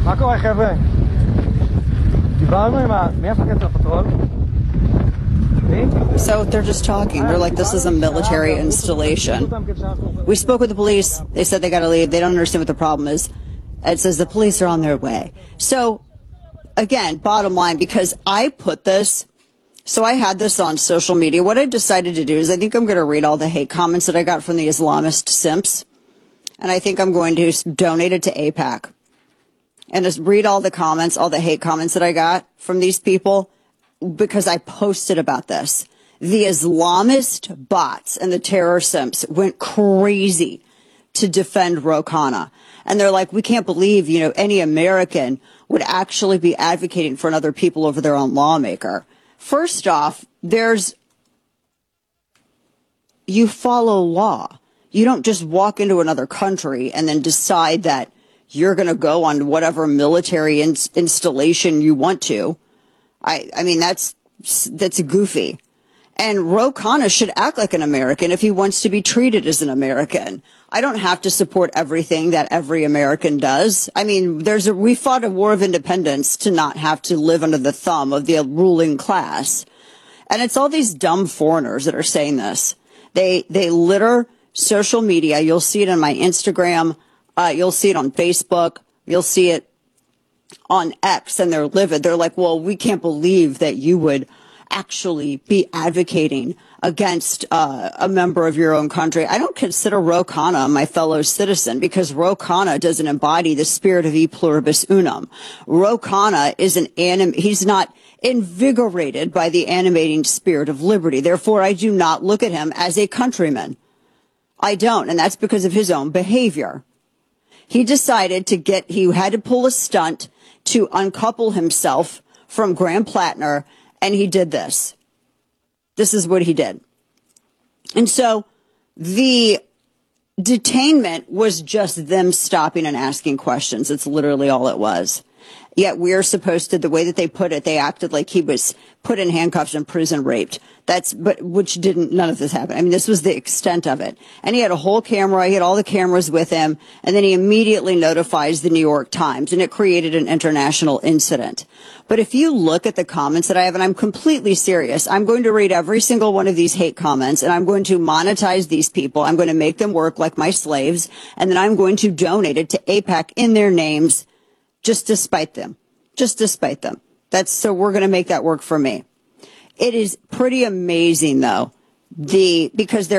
מה קורה חבר'ה? דיברנו עם מי המפקד של הפטרול? So they're just talking. They're like, this is a military installation. We spoke with the police. They said they got to leave. They don't understand what the problem is. It says the police are on their way. So again, bottom line, because I put this, so I had this on social media. What I decided to do is I think I'm going to read all the hate comments that I got from the Islamist simps. And I think I'm going to donate it to AIPAC. And just read all the comments, all the hate comments that I got from these people, because I posted about this. The Islamist bots and the terror simps went crazy to defend Ro Khanna. And they're like, we can't believe, any American would actually be advocating for another people over their own lawmaker. First off, you follow law. You don't just walk into another country and then decide that you're going to go on whatever military installation you want to. I mean, that's goofy. And Ro Khanna should act like an American if he wants to be treated as an American. I don't have to support everything that every American does. I mean, we fought a war of independence to not have to live under the thumb of the ruling class. And it's all these dumb foreigners that are saying this. They litter social media. You'll see it on my Instagram. You'll see it on Facebook. You'll see it on X, and they're livid. They're like, well, we can't believe that you would actually be advocating against a member of your own country. I don't consider Ro Khanna my fellow citizen because Ro Khanna doesn't embody the spirit of e pluribus unum. Ro Khanna is he's not invigorated by the animating spirit of liberty. Therefore, I do not look at him as a countryman. I don't, and that's because of his own behavior. He decided he had to pull a stunt to uncouple himself from Graham Plattner, and he did this. This is what he did. And so the detainment was just them stopping and asking questions. It's literally all it was. Yet we're supposed to, the way that they put it, they acted like he was put in handcuffs and prison raped. None of this happened. I mean, this was the extent of it. And he had a whole camera. He had all the cameras with him. And then he immediately notifies the New York Times, and it created an international incident. But if you look at the comments that I have, and I'm completely serious, I'm going to read every single one of these hate comments, and I'm going to monetize these people. I'm going to make them work like my slaves, and then I'm going to donate it to AIPAC in their names. Just to spite them. So we're going to make that work for me. It is pretty amazing, though, because they're